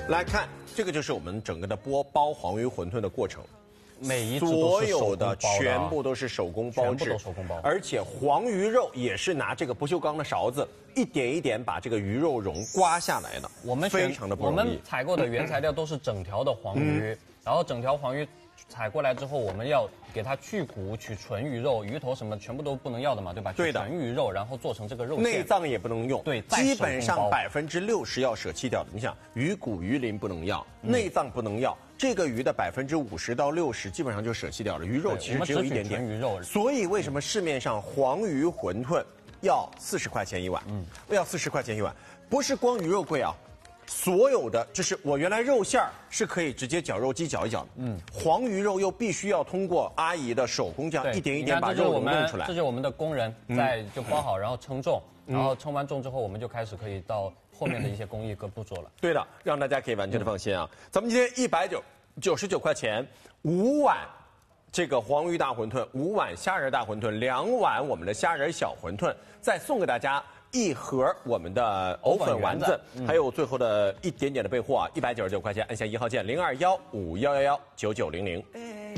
来看，这个就是我们整个的包黄鱼馄饨的过程。 每一只都是手工包的， 全部都是手工包制， 全部都手工包， 而且黄鱼肉也是拿这个不锈钢的勺子一点一点把这个鱼肉蓉刮下来的。 我们非常的不容易。 我们采购的原材料都是整条的黄鱼，然后整条黄鱼采过来之后，我们要给它去骨、取纯鱼肉、鱼头什么全部都不能要的嘛，对吧？ 对的， 纯鱼肉，然后做成这个肉馅。 内脏也不能用， 对， 基本上60%要舍弃掉的。你想，鱼骨、鱼鳞不能要，内脏不能要。这个鱼的50%到60%基本上就舍弃掉了，鱼肉其实只有一点点。 鱼肉， 所以为什么市面上黄鱼馄饨要40块钱一碗？要40块钱一碗，不是光鱼肉贵啊，所有的就是我原来肉馅儿是可以直接绞肉机绞一绞的，黄鱼肉又必须要通过阿姨的手工这样一点一点把肉蓉弄出来。 这就是我们的工人在就包好，然后称重，然后称完重之后，我们就开始可以到后面的一些工艺跟步骤了。 对的，让大家可以完全的放心啊。咱们今天199块钱5碗这个黄鱼大馄饨，5碗虾仁大馄饨，2碗我们的虾仁小馄饨，再送给大家1盒我们的藕粉丸子，还有最后的一点点的备货啊，199块钱，按下1号键0215119900。